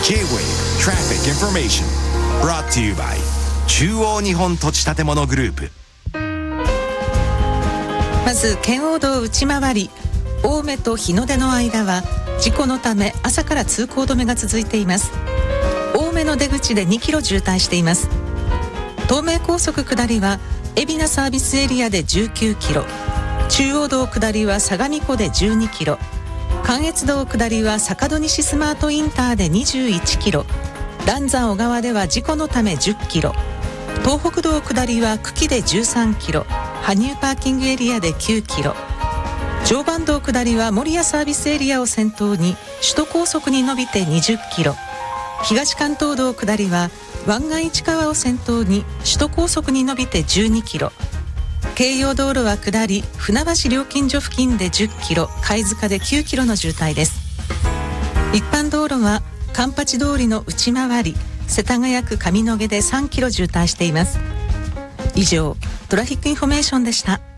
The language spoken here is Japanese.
J-Wave Traffic Information Brought to you by 中央日本土地建物グループ。 まず圏央道内回り青梅と日の出の間は事故のため朝から通行止めが続いています。青梅の出口で2キロ渋滞しています。東名高速下りは海老名サービスエリアで19キロ、中央道下りは相模湖で12キロ、関越道下りは坂戸西スマートインターで21キロ、嵐山小川では事故のため10キロ、東北道下りは久喜で13キロ、羽生パーキングエリアで9キロ、常磐道下りは守谷サービスエリアを先頭に首都高速に伸びて20キロ、東関東道下りは湾岸市川を先頭に首都高速に伸びて12キロ、京葉道路は下り船橋料金所付近で10キロ、貝塚で9キロの渋滞です。一般道路は環八通りの内回り世田谷区上野毛で3キロ渋滞しています。以上トラフィックインフォメーションでした。